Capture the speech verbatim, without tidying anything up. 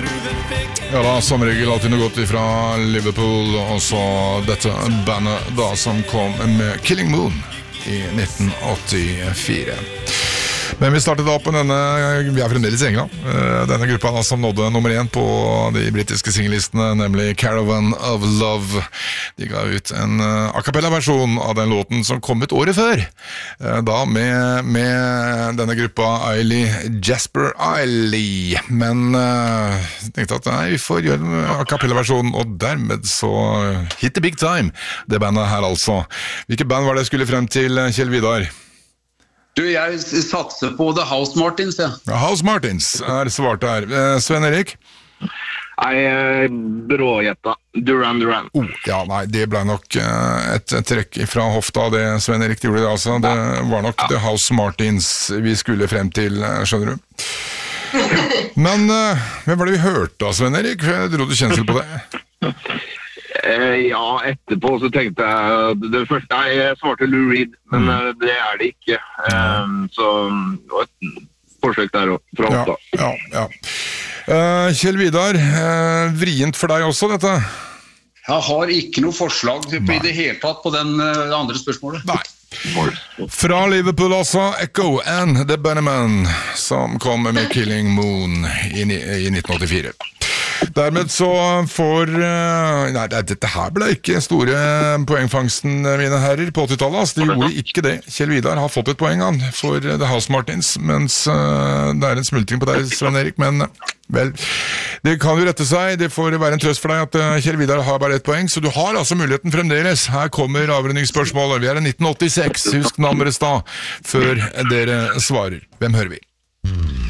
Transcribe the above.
Ja da, som regel alltid noe godt ifra Liverpool, og så dette bandet da som kom med Killing Moon i nitten åttifire. Men vi startet opp med denne, vi er fremdeles i England, denne gruppa da, som nådde nummer én på de britiske singellistene, nemlig Caravan of Love. De ga ut en a cappella-versjon av den låten som kom ut året før, da med, med denne gruppa Eiley, Jasper Eiley. Men jeg tenkte at nei, vi får gjøre en a cappella-versjon, og dermed så hit the big time, det bandet her altså. Hvilket band var det jeg skulle frem til, Kjell Vidar? Du, jeg satser på The House Martins, ja. Ja, House Martins er svart her. Eh, Sven Erik? Nei, brågjetta. Duran Duran. Oh, ja, nei, det ble nok uh, et trekk fra hofta, det Sven Erik gjorde det, altså. Det var nok The House Martins vi skulle frem til, skjønner du. Men uh, hvem var det vi hørte da, Sven Erik? Jeg dro du kjensel på det. Eh, ja, etterpå så tenkte jeg det første, nei, jeg svarte Lou Reed, men mm. det er det ikke. Um, så det var et forsøk der fra ja, ja, ja. Uh, Kjell Vidar, uh, vrient for deg også dette? Jeg har ikke noe forslag i det hele tatt på den uh, andre spørsmålet. Nei. Fra Liverpool også, Echo and the Bunnymen, som kom med Killing Moon i, i nitten åttifire. Dermed så får nei, dette her ble ikke store poengfangsten, mine herrer, på åttitallet, altså, de gjorde ikke det. Kjell Vidar har fått et poeng han for The House Martins, mens uh, det er en smultring på deg, Sven Erik, men vel, det kan jo rette seg. Det får være en trøst for deg at uh, Kjell Vidar har bare ett poeng, så du har altså muligheten fremdeles. Her kommer avrundingsspørsmålet. Vi er i nitten åttiseks, husk navnet deres da, før dere svarer. Hvem hører vi?